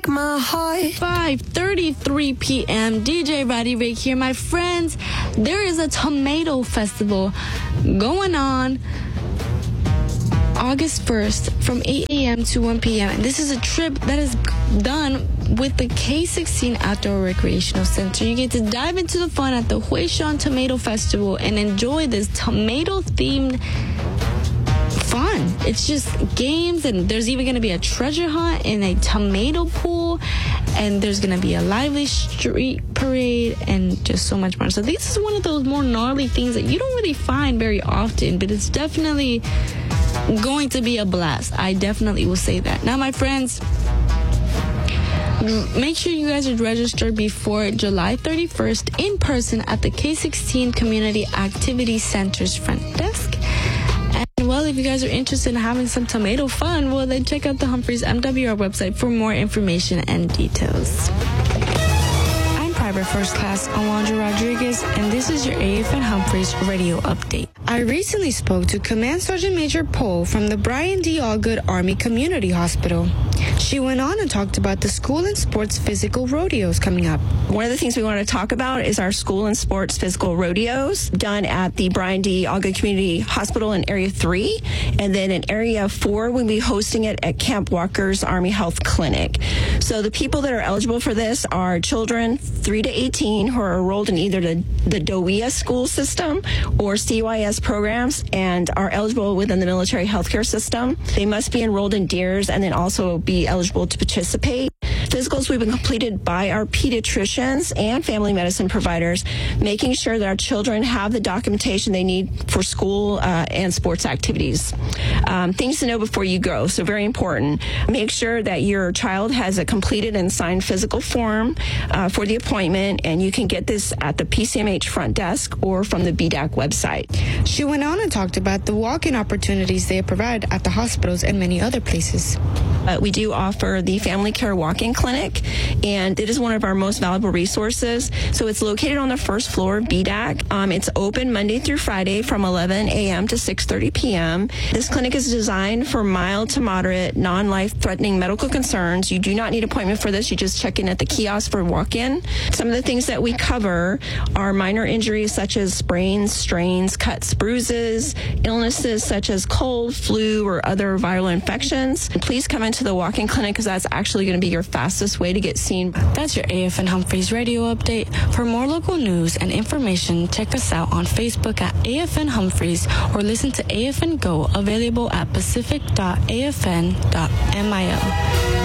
break my heart. 5:33 p.m. DJ Roddy Rick here. My friends, there is a tomato festival going on August 1st from 8 a.m. to 1 p.m. And this is a trip that is done with the K16 Outdoor Recreational Center. You get to dive into the fun at the Huishan Tomato Festival and enjoy this tomato-themed fun. It's just games, and there's even going to be a treasure hunt in a tomato pool, and there's going to be a lively street parade and just so much more. So this is one of those more gnarly things that you don't really find very often, but it's definitely going to be a blast. I definitely will say that. Now, my friends, make sure you guys are registered before July 31st in person at the K16 Community Activity Center's front desk. And, well, if you guys are interested in having some tomato fun, well, then check out the Humphreys MWR website for more information and details. I'm Private First Class Alondra Rodriguez, and this is your AFN Humphreys radio update. I recently spoke to Command Sergeant Major Pohl from the Brian D. Allgood Army Community Hospital. She went on and talked about the school and sports physical rodeos coming up. One of the things we want to talk about is our school and sports physical rodeos done at the Brian D. Allgood Community Hospital in Area 3. And then in Area 4, we'll be hosting it at Camp Walker's Army Health Clinic. So the people that are eligible for this are children 3 to 18 who are enrolled in either the DOEA school system or CYS programs and are eligible within the military healthcare system. They must be enrolled in DEERS and then also be eligible to participate. Physicals will be completed by our pediatricians and family medicine providers, making sure that our children have the documentation they need for school and sports activities. Things to know before you go, so very important. Make sure that your child has a completed and signed physical form for the appointment, and you can get this at the PCMH front desk or from the BDAC website. She went on and talked about the walk-in opportunities they provide at the hospitals and many other places. We do offer the Family Care Walk-In Clinic, and it is one of our most valuable resources. So it's located on the first floor of BDAC. It's open Monday through Friday from 11 a.m. to 6:30 p.m. This clinic is designed for mild to moderate, non-life-threatening medical concerns. You do not need an appointment for this. You just check in at the kiosk for walk-in. Some of the things that we cover are minor injuries such as sprains, strains, cuts, bruises, illnesses such as cold, flu, or other viral infections. And please come into the walk-in clinic because that's actually going to be your fastest way to get seen. That's your AFN Humphreys radio update. For more local news and information, check us out on Facebook at AFN Humphreys or listen to AFN Go, available at pacific.afn.mil.